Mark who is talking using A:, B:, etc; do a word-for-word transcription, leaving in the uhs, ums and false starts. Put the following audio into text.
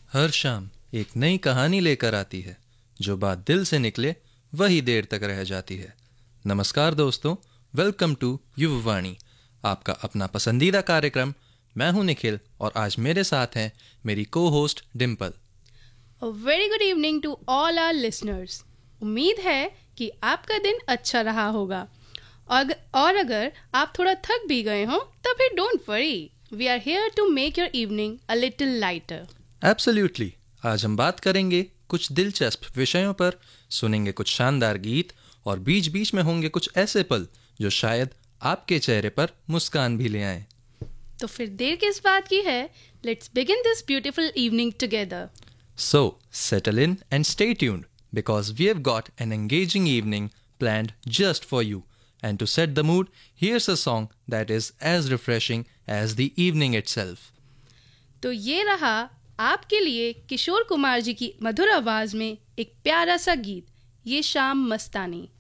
A: हर शाम एक नई कहानी लेकर आती है। जो बात दिल से निकले वही देर तक रह जाती है। नमस्कार दोस्तों, वेलकम टू युववाणी, आपका अपना पसंदीदा कार्यक्रम। मैं हूं निखिल और आज मेरे साथ हैं मेरी को host Dimple.
B: A very good evening to all our listeners. उम्मीद है कि आपका दिन अच्छा रहा होगा और और अगर आप थोड़ा थक भी गए हों तो फिर don't worry, we are here to make your evening a little lighter.
A: Absolutely. आज हम बात करेंगे कुछ दिलचस्प विषयों पर, सुनेंगे कुछ शानदार गीत और बीच बीच में होंगे कुछ ऐसे पल जो शायद आपके चेहरे पर मुस्कान भी ले आएं।
B: तो फिर देर किस बात की है, let's begin this beautiful evening together.
A: So, settle in and stay tuned because we have got an engaging evening planned just for you. And to set the mood, here's a song that is as refreshing as the evening itself.
B: तो ये रहा आपके लिए किशोर कुमार जी की मधुर आवाज में एक प्यारा सा गीत, ये शाम मस्तानी।